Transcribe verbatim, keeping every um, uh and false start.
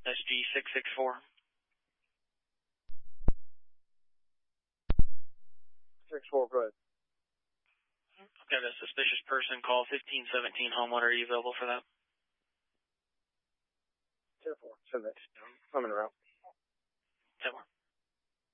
S G six six four. six four, go ahead. I've got a suspicious person, call fifteen seventeen homeowner. Are you available for that? ten four, send that. I'm in route. ten four.